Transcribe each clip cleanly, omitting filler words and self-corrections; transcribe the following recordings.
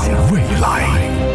未来。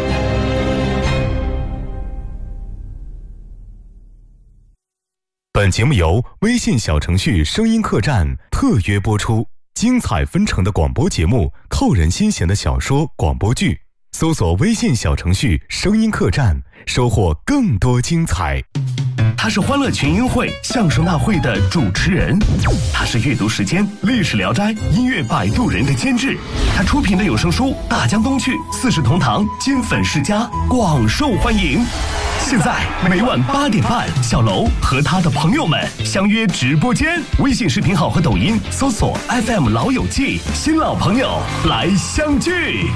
本节目由微信小程序声音客栈特约播出，精彩纷呈的广播节目，扣人心弦的小说广播剧，搜索微信小程序声音客栈，收获更多精彩。 他是欢乐群英会相声大会的主持人，他是阅读时间历史聊斋音乐摆渡人的监制，他出品的有声书大江东去四世同堂金粉世家广受欢迎。现在每晚8点半，小楼和他的朋友们相约直播间，微信视频号和抖音搜索 FM 老友记，新老朋友来相聚。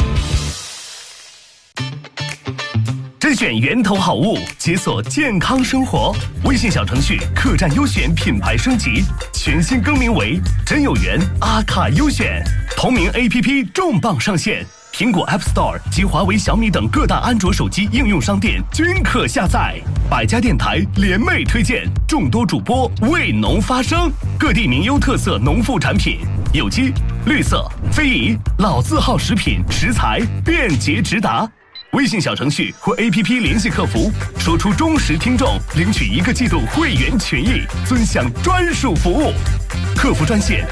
甄选源头好物，解锁健康生活。微信小程序客栈优选品牌升级，全新更名为真有缘阿卡优选。同名 APP 重磅上线，苹果 App Store 及华为、小米等各大安卓手机应用商店均可下载。百家电台联袂推荐，众多主播为农发声，各地名优特色农副产品，有机、绿色、非遗、老字号食品食材便捷直达。微信小程序或 APP 联系客服，说出忠实听众领取1个季度会员权益，尊享专属服务。客服专线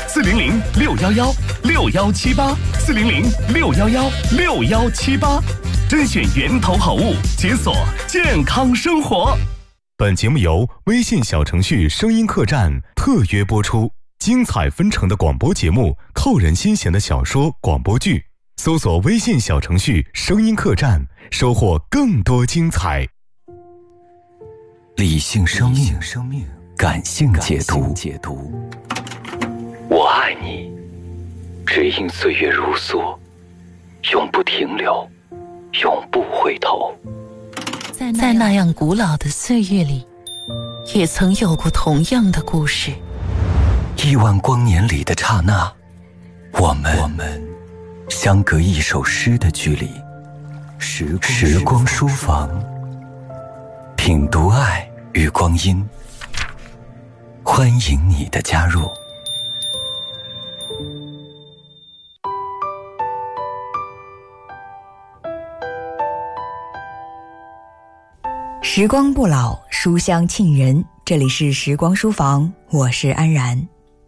400-611611-6178，400-611611-6178，甄选源头好物，解锁健康生活。 本节目由微信小程序声音客栈特约播出，精彩纷呈的广播节目，扣人心弦的小说广播剧，搜索微信小程序声音客栈，收获更多精彩。 理性生命，感性解读。我爱你，只因岁月如梭，永不停留，永不回头。 在那样古老的岁月里，也曾有过同样的故事。 亿万光年里的刹那，我们相隔一首诗的距离。时光书房，品读爱与光阴，欢迎你的加入。 时光不老，书香沁人。这里是时光书房，我是安然。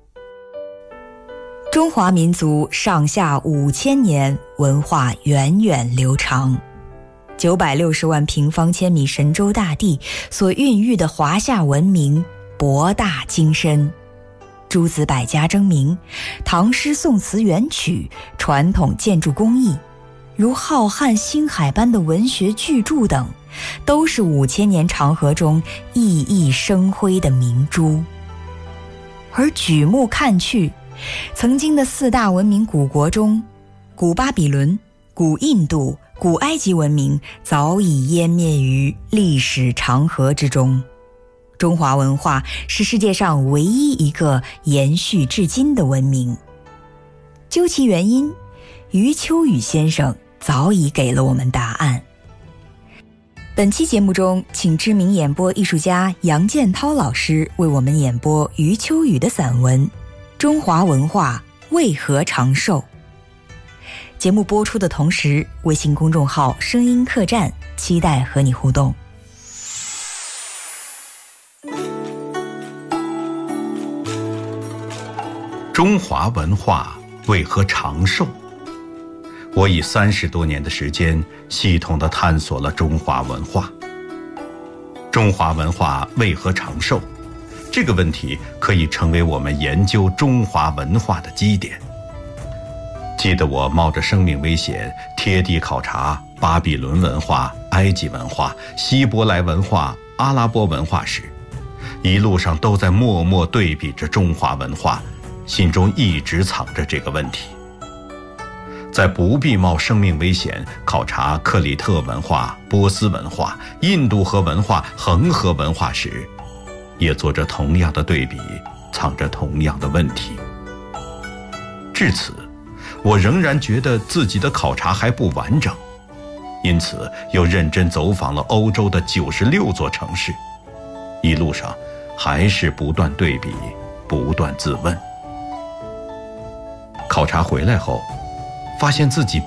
中华民族上下5000年，文化源远流长。960万平方千米神州大地所孕育的华夏文明博大精深，诸子百家争鸣，唐诗宋词元曲，传统建筑工艺，如浩瀚星海般的文学巨著等，都是5000年长河中熠熠生辉的明珠。而举目看去，曾经的4大文明古国中，古巴比伦、古印度、古埃及文明早已湮灭于历史长河之中。中华文化是世界上唯一一个延续至今的文明。究其原因，余秋雨先生早已给了我们答案。本期节目中，请知名演播艺术家杨建涛老师为我们演播余秋雨的散文《中华文化为何长寿》。节目播出的同时，微信公众号声音客栈期待和你互动。 中华文化为何长寿？我以30多年的时间，系统地探索了中华文化。中华文化为何长寿？这个问题可以成为我们研究中华文化的基点。记得我冒着生命危险贴地考察巴比伦文化、埃及文化、希伯来文化、阿拉伯文化时，一路上都在默默对比着中华文化，心中一直藏着这个问题。在不必冒生命危险考察克里特文化、波斯文化、印度河文化、恒河文化时，也做着同样的对比，藏着同样的问题。至此，我仍然觉得自己的考察还不完整，因此又认真走访了欧洲的96座城市，一路上还是不断对比，不断自问。考察回来后，发现自己